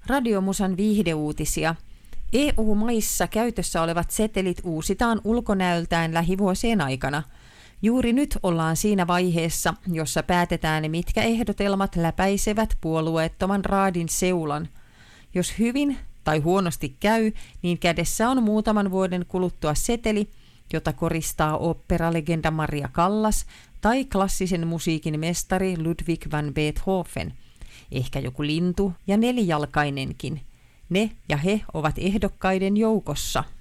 Radiomusan viihdeuutisia. EU-maissa käytössä olevat setelit uusitaan ulkonäöltään lähivuosien aikana. Juuri nyt ollaan siinä vaiheessa, jossa päätetään, mitkä ehdotelmat läpäisevät puolueettoman raadin seulan. Jos hyvin tai huonosti käy, niin kädessä on muutaman vuoden kuluttua seteli, jota koristaa oopperalegenda Maria Callas tai klassisen musiikin mestari Ludwig van Beethoven. Ehkä joku lintu ja nelijalkainenkin. Ne ja he ovat ehdokkaiden joukossa.